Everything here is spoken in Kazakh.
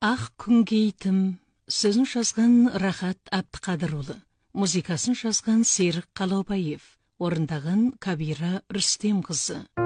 Ақ күнгейтім, сөзін жазған Рахат Әбдіқадырұлы, музыкасын жазған Серік Қалаубаев, орындаған Кабира Рүстем қызы.